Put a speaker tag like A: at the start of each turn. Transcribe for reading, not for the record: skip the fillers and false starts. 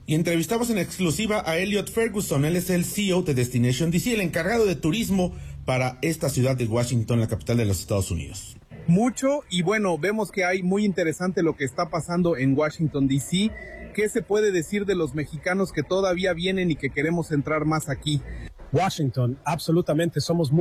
A: Y entrevistamos en exclusiva a Elliot Ferguson. Él es el CEO de Destination DC, el encargado de turismo para esta ciudad de Washington, la capital de los Estados Unidos.
B: Mucho, y bueno, vemos que hay muy interesante lo que está pasando en Washington DC. ¿Qué se puede decir de los mexicanos que todavía vienen y que queremos entrar más aquí?
C: Washington, absolutamente, somos muy